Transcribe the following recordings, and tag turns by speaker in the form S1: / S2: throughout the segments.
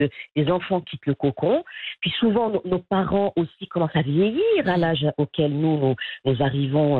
S1: les enfants quittent le cocon. Puis souvent, nos parents aussi commencent à vieillir à l'âge auquel nous arrivons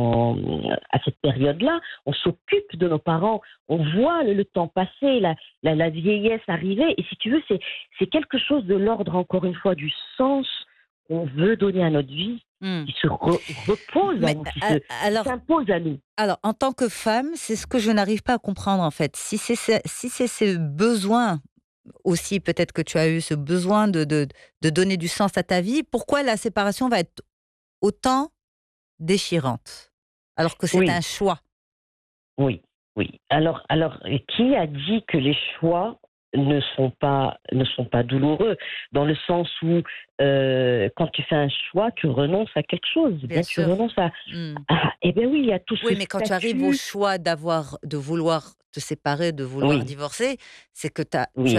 S1: à cette période-là. On s'occupe de nos parents, on voit le temps passer, la vieillesse arriver. Et si tu veux, c'est quelque chose de l'ordre, encore une fois, du sens qu'on veut donner à notre vie, qui se repose à nous, qui s'impose à nous.
S2: Alors, en tant que femme, c'est ce que je n'arrive pas à comprendre, en fait. Si c'est ce besoin aussi, peut-être que tu as eu ce besoin de donner du sens à ta vie, pourquoi la séparation va être autant déchirante, alors que c'est un choix?
S1: Oui. Alors, qui a dit que les choix ne sont pas douloureux, dans le sens où quand tu fais un choix, tu renonces à quelque chose.
S2: Bien sûr.
S1: Tu renonces à... Eh bien oui, il y a tout ce
S2: Oui, mais quand tu arrives au choix de vouloir te séparer, de vouloir divorcer, c'est que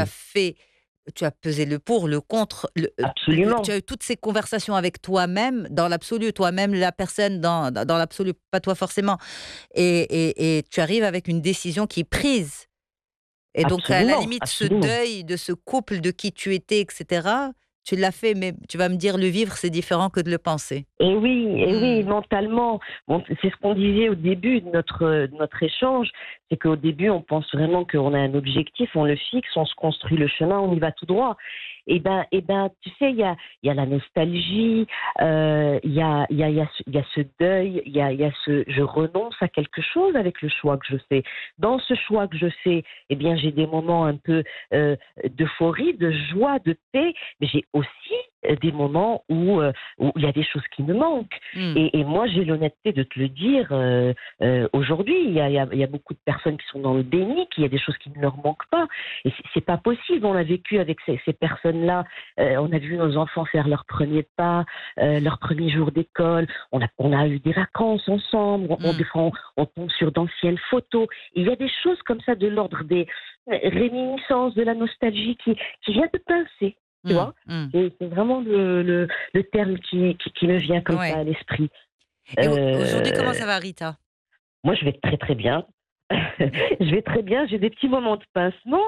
S2: tu as pesé le pour, le contre.
S1: Absolument.
S2: Tu as eu toutes ces conversations avec toi-même, dans l'absolu, toi-même, la personne dans l'absolu, pas toi forcément. Et tu arrives avec une décision qui est prise. Et donc, à la limite, ce deuil de ce couple de qui tu étais, etc., tu l'as fait, mais tu vas me dire, le vivre, c'est différent que de le penser.
S1: Et oui, mentalement. Bon, c'est ce qu'on disait au début de notre échange, c'est qu'au début, on pense vraiment qu'on a un objectif, on le fixe, on se construit le chemin, on y va tout droit. Et ben, tu sais, il y a la nostalgie, il y a ce deuil, il y a ce je renonce à quelque chose avec le choix que je fais. Dans ce choix que je fais, eh bien, j'ai des moments un peu d'euphorie, de joie, de paix, mais j'ai aussi des moments où il y a des choses qui me manquent. Et moi, j'ai l'honnêteté de te le dire aujourd'hui. Il y a beaucoup de personnes qui sont dans le déni, qu'il y a des choses qui ne leur manquent pas. Et c'est pas possible. On a vécu avec ces personnes-là. On a vu nos enfants faire leurs premiers pas, leur premier jour d'école. On a eu des vacances ensemble. On tombe sur d'anciennes photos. Il y a des choses comme ça de l'ordre des réminiscences, de la nostalgie qui vient de pincer. Tu vois, c'est vraiment le terme qui me vient comme ça à l'esprit.
S2: Et aujourd'hui, comment ça va, Rita?
S1: Moi, je vais très très bien. Je vais très bien. J'ai des petits moments de pincement.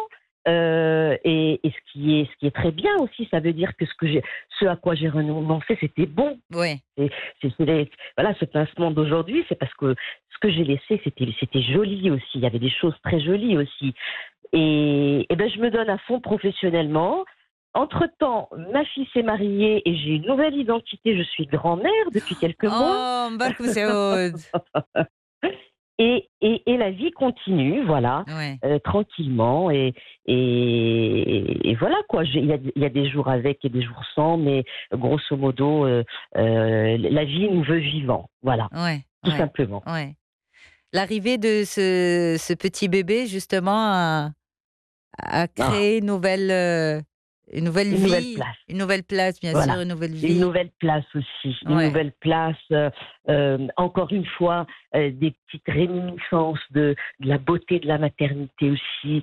S1: Et ce qui est très bien aussi, ça veut dire que ce à quoi j'ai renoncé, c'était bon.
S2: Oui.
S1: Voilà, ce pincement d'aujourd'hui, c'est parce que ce que j'ai laissé, c'était joli aussi. Il y avait des choses très jolies aussi. Et ben, je me donne à fond professionnellement. Entre-temps, ma fille s'est mariée et j'ai une nouvelle identité. Je suis grand-mère depuis quelques mois.
S2: Oh, mbak seud.
S1: Et la vie continue, voilà, tranquillement. Et voilà, quoi. Il y a des jours avec et des jours sans, mais grosso modo, la vie nous veut vivants. Voilà, tout simplement.
S2: Ouais. L'arrivée de ce petit bébé, justement, a créé une nouvelle vie, une nouvelle place, bien sûr, une nouvelle vie.
S1: Une nouvelle place aussi, une nouvelle place. Encore une fois, des petites réminiscences de la beauté de la maternité aussi,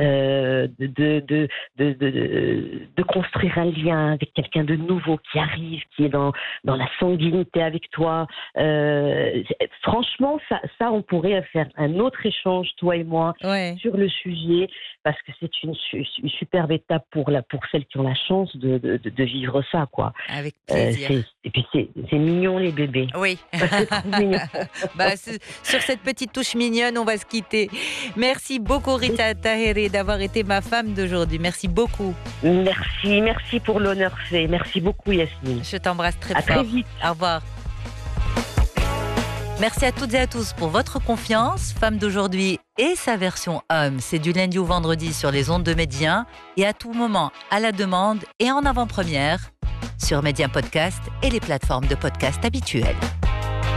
S1: de construire un lien avec quelqu'un de nouveau qui arrive, qui est dans la sanguinité avec toi. Franchement, ça, on pourrait faire un autre échange, toi et moi, sur le sujet, parce que c'est une superbe étape pour celles qui ont la chance de vivre ça, quoi.
S2: Avec plaisir.
S1: Et puis c'est mignon, les bébés.
S2: Oui.
S1: C'est trop mignon.
S2: Sur cette petite touche mignonne, on va se quitter. Merci beaucoup, Rita Taheri, d'avoir été ma femme d'aujourd'hui. Merci beaucoup.
S1: Merci pour l'honneur fait. Merci beaucoup, Yasmine.
S2: Je t'embrasse très fort.
S1: À très vite.
S2: Au revoir. Merci à toutes et à tous pour votre confiance. Femme d'aujourd'hui et sa version homme, c'est du lundi au vendredi sur les ondes de Média et à tout moment, à la demande et en avant-première sur Média Podcast et les plateformes de podcast habituelles.